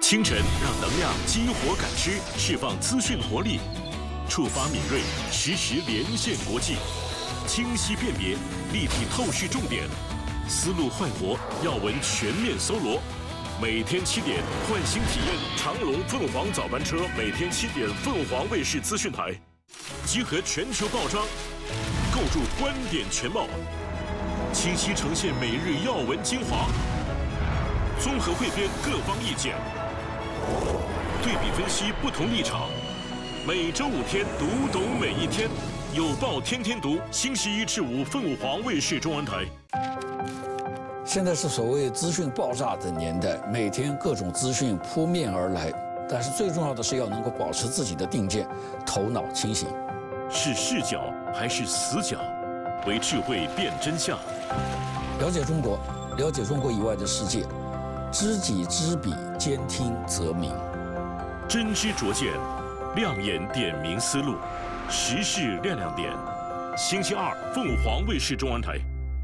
清晨让能量激活感知，释放资讯活力，触发敏锐，实时连线国际，清晰辨别，立体透视重点，思路焕活，要闻全面搜罗。每天7点，唤醒体验长隆凤凰早班车，每天7点，凤凰卫视资讯台，集合全球报章，构筑观点全貌，清晰呈现每日要闻精华，综合汇编各方意见，对比分析不同立场。每周5天，读懂每一天，有报天天读。星期1至5，凤凰卫视中文台。 现在是所谓资讯爆炸的年代，每天各种资讯扑面而来，但是最重要的是要能够保持自己的定见，头脑清醒。 是视角还是死角？为智慧辨真相。 了解中国，了解中国以外的世界，知己知彼，兼听则明。 真知灼见，亮眼点明思路，时事亮点。星期2，凤凰卫视中文台。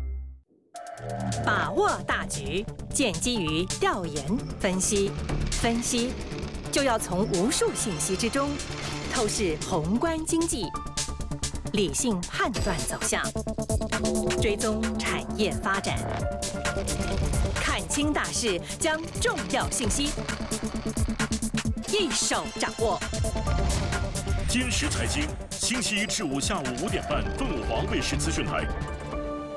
把握大局，建基于调研分析，分析就要从无数信息之中透视宏观经济，理性判断走向，追踪产业发展，看清大势，将重要信息一手掌握。 今时财经，星期1至5下午5点半，凤凰卫视资讯台。